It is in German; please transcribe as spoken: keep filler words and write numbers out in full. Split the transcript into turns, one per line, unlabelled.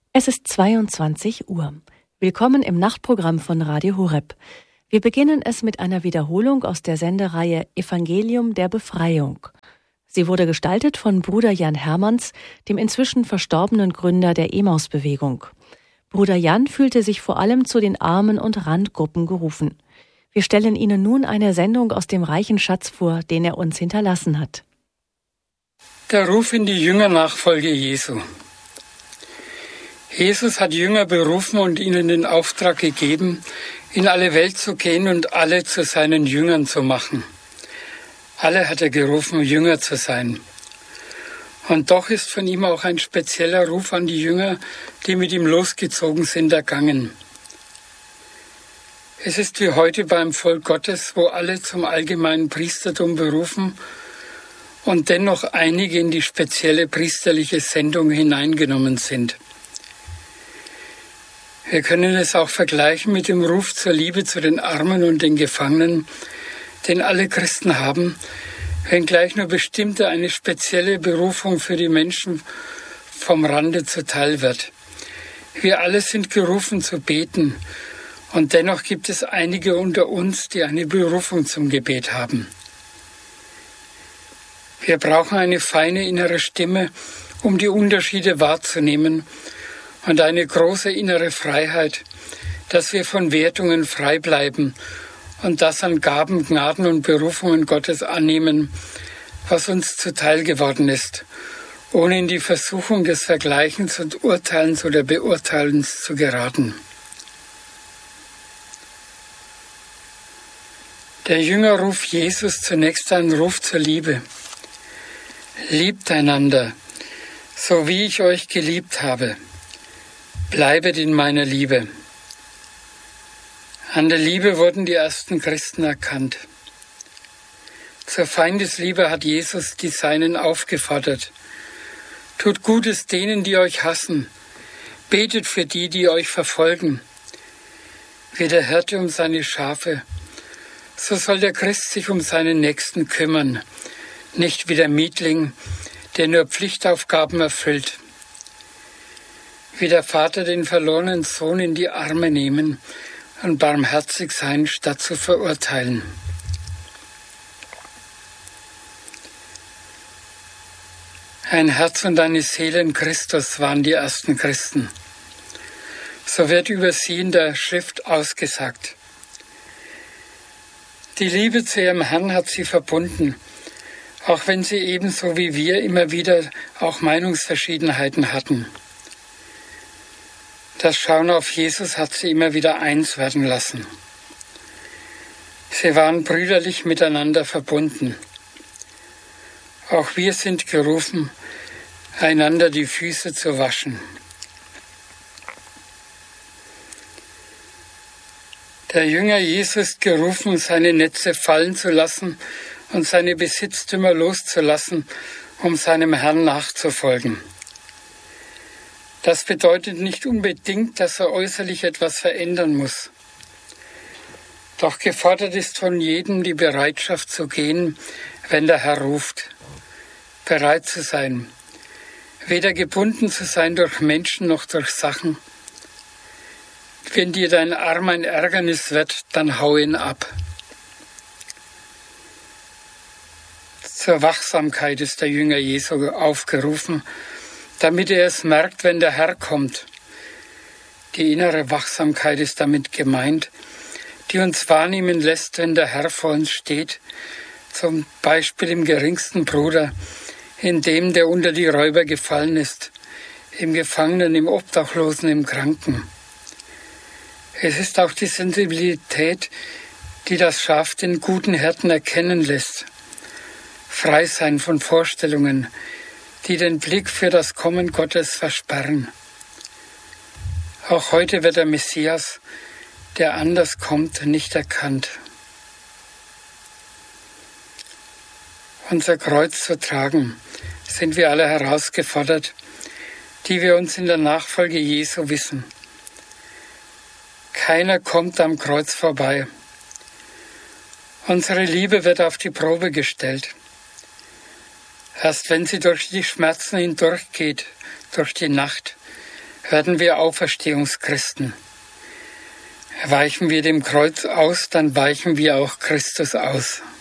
Es ist zweiundzwanzig Uhr. Willkommen im Nachtprogramm von Radio Horeb. Wir beginnen es mit einer Wiederholung aus der Sendereihe Evangelium der Befreiung. Sie wurde gestaltet von Bruder Jan Hermanns, dem inzwischen verstorbenen Gründer der Emmaus-Bewegung. Bruder Jan fühlte sich vor allem zu den Armen und Randgruppen gerufen. Wir stellen Ihnen nun eine Sendung aus dem reichen Schatz vor, den er uns hinterlassen hat.
Der Ruf in die Jüngernachfolge Jesu. Jesus hat Jünger berufen und ihnen den Auftrag gegeben, in alle Welt zu gehen und alle zu seinen Jüngern zu machen. Alle hat er gerufen, Jünger zu sein. Und doch ist von ihm auch ein spezieller Ruf an die Jünger, die mit ihm losgezogen sind, ergangen. Es ist wie heute beim Volk Gottes, wo alle zum allgemeinen Priestertum berufen und dennoch einige in die spezielle priesterliche Sendung hineingenommen sind. Wir können es auch vergleichen mit dem Ruf zur Liebe zu den Armen und den Gefangenen, den alle Christen haben, wenngleich nur bestimmte eine spezielle Berufung für die Menschen vom Rande zuteil wird. Wir alle sind gerufen zu beten, und dennoch gibt es einige unter uns, die eine Berufung zum Gebet haben. Wir brauchen eine feine innere Stimme, um die Unterschiede wahrzunehmen, und eine große innere Freiheit, dass wir von Wertungen frei bleiben und das an Gaben, Gnaden und Berufungen Gottes annehmen, was uns zuteil geworden ist, ohne in die Versuchung des Vergleichens und Urteilens oder Beurteilens zu geraten. Der Jüngerruf Jesus zunächst ein Ruf zur Liebe. Liebt einander, so wie ich euch geliebt habe. Bleibet in meiner Liebe. An der Liebe wurden die ersten Christen erkannt. Zur Feindesliebe hat Jesus die Seinen aufgefordert. Tut Gutes denen, die euch hassen. Betet für die, die euch verfolgen. Wie der Hirte um seine Schafe, so soll der Christ sich um seinen Nächsten kümmern, nicht wie der Mietling, der nur Pflichtaufgaben erfüllt. Wie der Vater den verlorenen Sohn in die Arme nehmen und barmherzig sein, statt zu verurteilen. Ein Herz und eine Seele in Christus waren die ersten Christen. So wird über sie in der Schrift ausgesagt. Die Liebe zu ihrem Herrn hat sie verbunden, auch wenn sie ebenso wie wir immer wieder auch Meinungsverschiedenheiten hatten. Das Schauen auf Jesus hat sie immer wieder eins werden lassen. Sie waren brüderlich miteinander verbunden. Auch wir sind gerufen, einander die Füße zu waschen. Der Jünger Jesus ist gerufen, seine Netze fallen zu lassen und seine Besitztümer loszulassen, um seinem Herrn nachzufolgen. Das bedeutet nicht unbedingt, dass er äußerlich etwas verändern muss. Doch gefordert ist von jedem die Bereitschaft zu gehen, wenn der Herr ruft. Bereit zu sein, weder gebunden zu sein durch Menschen noch durch Sachen. Wenn dir dein Arm ein Ärgernis wird, dann hau ihn ab. Zur Wachsamkeit ist der Jünger Jesu aufgerufen, damit er es merkt, wenn der Herr kommt. Die innere Wachsamkeit ist damit gemeint, die uns wahrnehmen lässt, wenn der Herr vor uns steht, zum Beispiel im geringsten Bruder, in dem, der unter die Räuber gefallen ist, im Gefangenen, im Obdachlosen, im Kranken. Es ist auch die Sensibilität, die das Schaf den guten Hirten erkennen lässt. Frei sein von Vorstellungen, die den Blick für das Kommen Gottes versperren. Auch heute wird der Messias, der anders kommt, nicht erkannt. Unser Kreuz zu tragen, sind wir alle herausgefordert, die wir uns in der Nachfolge Jesu wissen. Keiner kommt am Kreuz vorbei. Unsere Liebe wird auf die Probe gestellt. Erst wenn sie durch die Schmerzen hindurchgeht, durch die Nacht, werden wir Auferstehungschristen. Weichen wir dem Kreuz aus, dann weichen wir auch Christus aus.